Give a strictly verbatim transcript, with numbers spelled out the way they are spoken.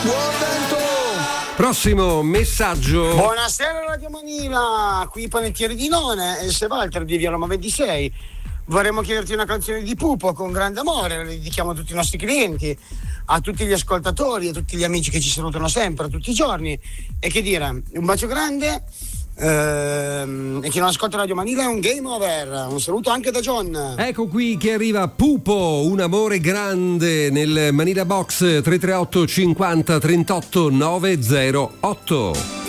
Buon vento! Prossimo messaggio. Buonasera Radio Manila, qui Panettiere di None e se Walter di Via Roma ventisei. Vorremmo chiederti una canzone di Pupo con grande amore, la dedichiamo a tutti i nostri clienti, a tutti gli ascoltatori, a tutti gli amici che ci salutano sempre, tutti i giorni. E che dire, un bacio grande ehm, e chi non ascolta Radio Manila è un game over. Un saluto anche da John. Ecco qui che arriva Pupo, un amore grande nel Manila Box tre tre otto cinquanta trentotto novecentotto.